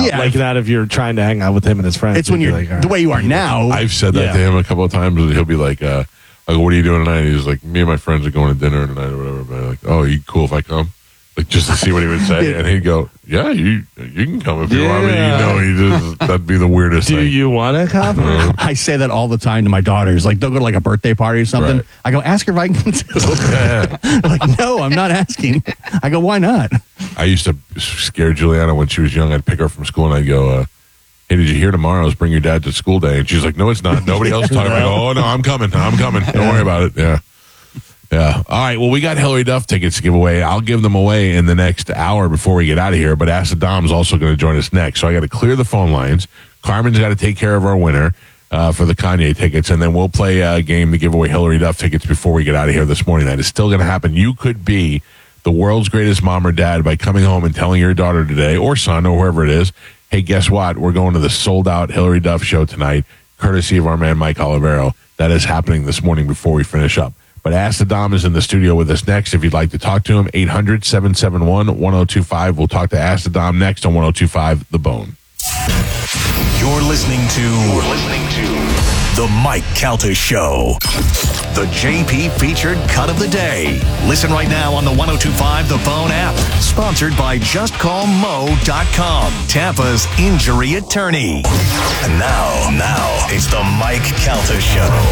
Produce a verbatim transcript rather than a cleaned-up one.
out. Yeah, like not if you're trying to hang out with him and his friends. It's when You'd you're be like, all the right. way you are now. I've said that Yeah. to him a couple of times. And he'll be like, uh, I go, what are you doing tonight? He's like, me and my friends are going to dinner tonight or whatever. But I'm like, oh, you cool if I come? Like, just to see what he would say. And he'd go, yeah, you you can come if you want me. You Yeah. know, he just, that'd be the weirdest Do thing. you want to come? I say that all the time to my daughters. Like, they'll go to like a birthday party or something. Right. I go, ask her if I can too. Yeah. Like, no, I'm not asking. I go, why not? I used to scare Juliana when she was young. I'd pick her up from school and I'd go, uh, hey, did you hear tomorrow's bring your dad to school day? And she's like, no, it's not. Nobody else is talking. I go, oh, no, I'm coming. I'm coming. Don't worry about it. Yeah. Yeah. All right. Well, we got Hillary Duff tickets to give away. I'll give them away in the next hour before we get out of here. But Ask the Dom's also going to join us next. So I got to clear the phone lines. Carmen's got to take care of our winner uh, for the Kanye tickets. And then we'll play a game to give away Hillary Duff tickets before we get out of here this morning. That is still going to happen. You could be the world's greatest mom or dad by coming home and telling your daughter today or son or whoever it is, hey, guess what? We're going to the sold-out Hillary Duff show tonight, courtesy of our man Mike Olivero. That is happening this morning before we finish up. But Ask the Dom is in the studio with us next. If you'd like to talk to him, eight hundred, seven seven one, one oh two five. We'll talk to Ask the Dom next on one oh two five The Bone. You're listening to, You're listening to The Mike Calta Show. The J P featured cut of the day. Listen right now on the one oh two five The Bone app. Sponsored by just call mo dot com, Tampa's injury attorney. And now, now, it's The Mike Calta Show.